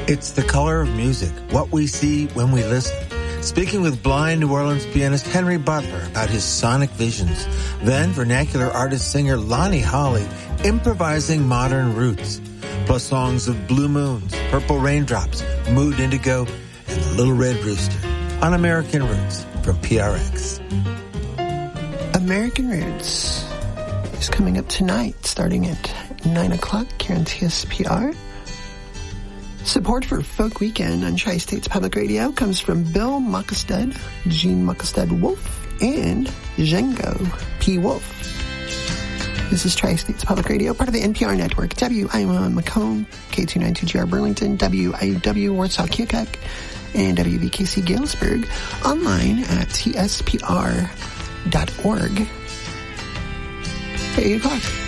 It's the color of music, what we see when we listen. Speaking with blind New Orleans pianist Henry Butler about his sonic visions. Then vernacular artist-singer Lonnie Holley improvising modern roots. Plus songs of Blue Moons, Purple Raindrops, Mood Indigo, and The Little Red Rooster on American Roots from PRX. American Roots is coming up tonight starting at 9 o'clock here on TSPR. Support for Folk Weekend on Tri-States Public Radio comes from Bill Muckestad, Gene Muckestad-Wolf, and Django P. Wolf. This is Tri-States Public Radio, part of the NPR network. WIOM Macomb, K292GR Burlington, WIW Warsaw Keokuk, and WBKC Galesburg. Online at tspr.org. 8 o'clock.